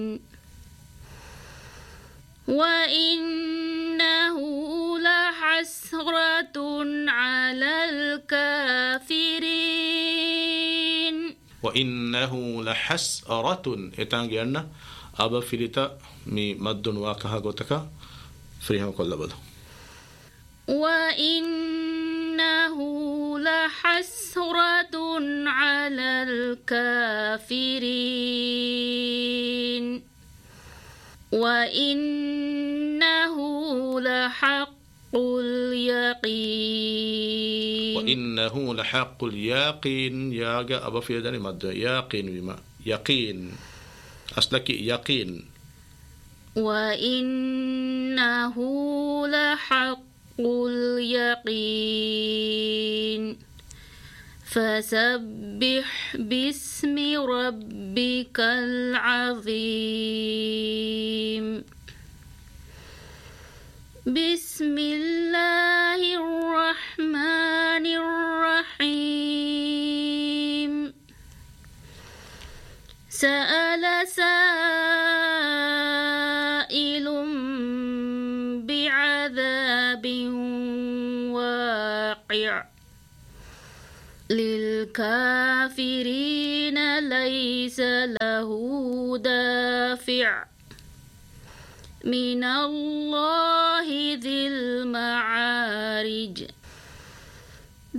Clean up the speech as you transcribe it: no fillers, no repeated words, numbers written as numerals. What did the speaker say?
وإنه لحسرة على الكافرين وإنه لحسرة إتانجينا أبا فيلتا مي مدن واقها غوتكا فريهم كل بلو وإنه لحسرة على الكافرين وإنه لحق اليقين وإنه لحق اليقين ياغا أبا فيلتا مد يقين بما يقين أصلك يقين وإنه لحق اليقين فسبح باسم ربك العظيم بسم الله الرحمن الرحيم سأل سائل بعذاب واقع للكافرين ليس له دافع من الله ذي المعارج